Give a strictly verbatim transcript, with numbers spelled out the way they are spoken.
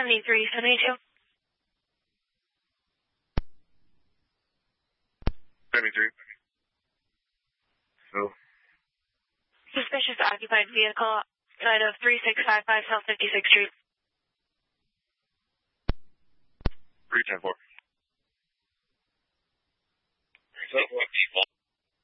seventy-three seventy-two. seventy-three. So. Suspicious occupied vehicle, side of three six five five South fifty-sixth Street. three ten four.